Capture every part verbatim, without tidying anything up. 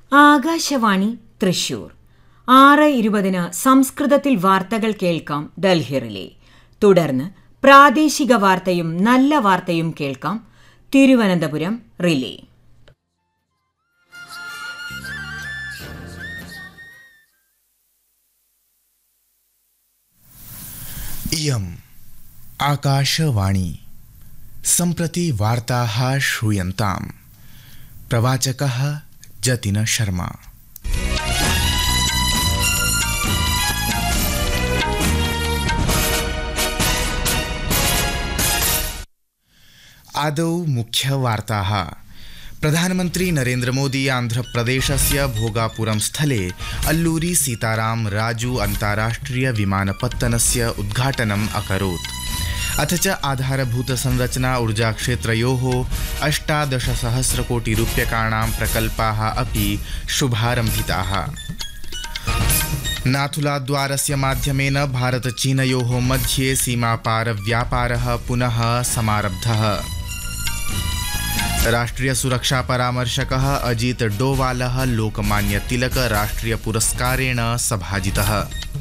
ആകാശവാണി തൃശൂർ. ആറ് ഇരുപതിന് സംസ്കൃതത്തിൽ വാർത്തകൾ കേൾക്കാം ഡൽഹി റിലേ. തുടർന്ന് പ്രാദേശിക വാർത്തയും നല്ല വാർത്തയും കേൾക്കാം തിരുവനന്തപുരം റിലേ. इयम् आकाशवाणी. सम्प्रति वार्ताः श्रूयन्ताम्. प्रवाचकः जतिन शर्मा. आदौ मुख्यवार्ताः. प्रधानमन्त्री नरेन्द्र मोदी आन्ध्रप्रदेशस्य भोगापुरं स्थले अल्लूरी सीताराम राजू अन्ताराष्ट्रिय विमानपत्तनस्य उद्घाटनम् अकरोत्. अथ च आधारभूतसंरचना ऊर्जाक्षेत्रयोः अष्टादशसहस्रकोटिरूप्यकाणां प्रकल्पाः अपि शुभारम्भिताः. नाथुलाद्वारस्य माध्यमेन भारतचीनयोः मध्ये सीमापारव्यापारः पुनः समारब्धः. राष्ट्रीय सुरक्षा परामर्शकः अजीत डोवालः लोकमान्य तिलक राष्ट्रीय पुरस्कारेण सभाजितः.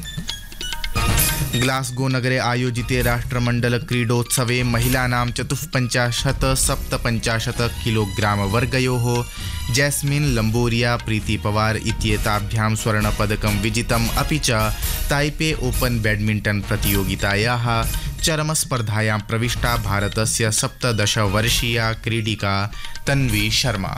ग्लास्गो नगरे आयोजिते राष्ट्रमण्डल क्रीडोत्सवे महिलानां चतुःपञ्चाशत् सप्तपञ्चाशत् किलोग्राम वर्गयोः जैस्मिन् लम्बोरिया प्रीति पवार इत्येताभ्यां स्वर्णपदकं विजितम्. अपि च ताइपे ओपन बैडमिण्टन् प्रतियोगितायाः चरमस्पर्धायां प्रविष्टा भारतस्य सप्तदशवर्षीया क्रीडिका तन्वी शर्मा.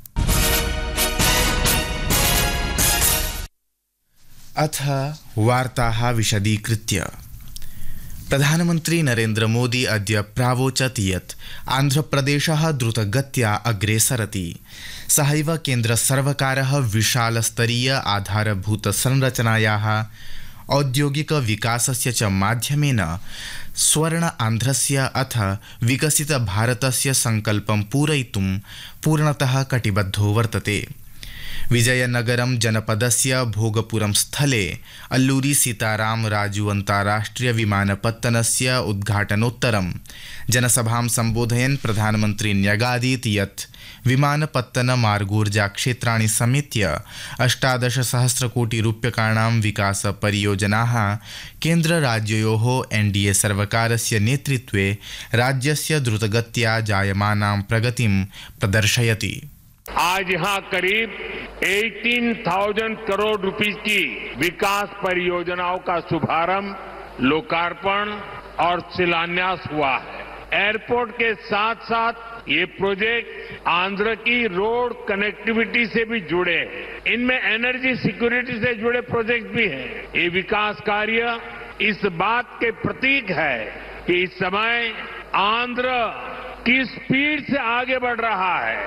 अथ वार्ताः विशदीकृत्य. प्रधानमन्त्री नरेन्द्र मोदी अद्य प्रावोचत् यत् आन्ध्रप्रदेशः द्रुतगत्या अग्रेसरति. सहैव केन्द्रसर्वकारः विशालस्तरीय आधारभूतसंरचनायाः औद्योगिक विकासस्य च माध्यमेन स्वर्ण आन्ध्रस्य अथ विकसित भारतस्य संकल्पं पूरयितुं पूर्णतः कटिबद्धो वर्तते. विजयनगरम जनपदस्य भोगपुरम स्थले अल्लूरी सीताराम राजू अन्ताराष्ट्रिय विमानपत्तनस्य उद्घाटनोत्तरं जनसभां सम्बोधयन् प्रधानमन्त्री न्यगादीत् यत् विमानपत्तन मार्गोर्जा क्षेत्राणि समेत्य अष्टादशसहस्रकोटिरूप्यकाणां विकासपरियोजनाः केन्द्रराज्ययोः एनडीए सर्वकारस्य नेतृत्वे राज्यस्य द्रुतगत्या जायमानां प्रगतिं प्रदर्शयति. आज यहाँ करीब अठारह हज़ार करोड़ रुपए की विकास परियोजनाओं का शुभारंभ, लोकार्पण और शिलान्यास हुआ है. एयरपोर्ट के साथ साथ ये प्रोजेक्ट आंध्र की रोड कनेक्टिविटी से भी जुड़े हैं. इनमें एनर्जी सिक्योरिटी से जुड़े प्रोजेक्ट भी हैं. ये विकास कार्य इस बात के प्रतीक है कि इस समय आंध्र किस स्पीड से आगे बढ़ रहा है.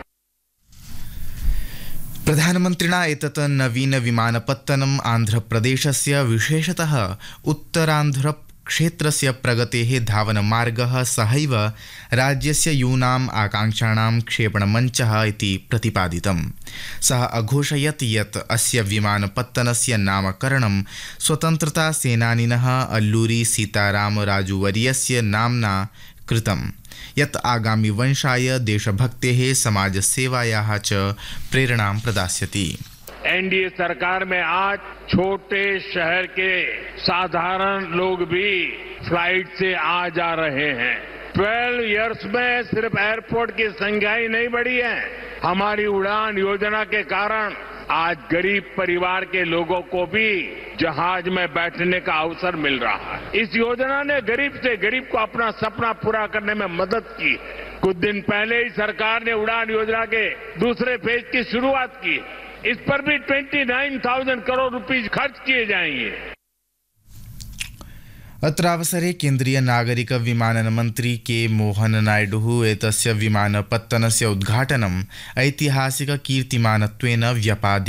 प्रधानमन्त्रिणा एतत् नवीन विमानपत्तनम् आन्ध्रप्रदेशस्य विशेषतः उत्तरान्ध्र क्षेत्रस्य प्रगतेः धावनमार्गः सहैव राज्यस्य यूनाम् आकाङ्क्षाणां क्षेपणमञ्चः इति प्रतिपादितम्. सः अघोषयत् यत् अस्य विमानपत्तनस्य नामकरणं स्वतन्त्रतासेनानिनः अल्लूरी सीताराम राजूवर्यस्य नाम्ना कृतम्, यत् आगामी वंशाय देशभक्तेः समाजसेवायाः च प्रेरणां प्रदास्यति. एनडीए सरकार में आज छोटे शहर के साधारण लोग भी फ्लाइट से आ जा रहे हैं. बारह इयर्स में सिर्फ एयरपोर्ट की संख्या ही नहीं बढ़ी है, हमारी उड़ान योजना के कारण आज गरीब परिवार के लोगों को भी जहाज में बैठने का अवसर मिल रहा है. इस योजना ने गरीब से गरीब को अपना सपना पूरा करने में मदद की है. कुछ दिन पहले ही सरकार ने उड़ान योजना के दूसरे फेज की शुरुआत की. इस पर भी उनतीस हज़ार करोड़ रुपए खर्च किए जाएंगे. अत्रावसरे केन्द्रीय नागरिक विमानन मन्त्री के मोहन नायडुः एतस्य विमानपत्तनस्य उद्घाटनम् ऐतिहासिक कीर्तिमानत्वेन व्यपादि.